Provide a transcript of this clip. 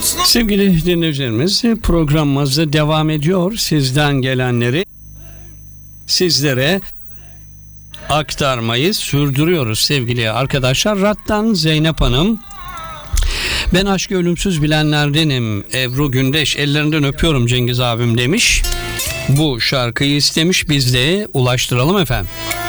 Sevgili dinleyicilerimiz, programımız devam ediyor. Sizden gelenleri sizlere aktarmayı sürdürüyoruz sevgili arkadaşlar. Rattan Zeynep Hanım, ben aşkı ölümsüz bilenlerdenim. Ebru Gündeş, ellerinden öpüyorum Cengiz abim demiş. Bu şarkıyı istemiş, biz de ulaştıralım efendim.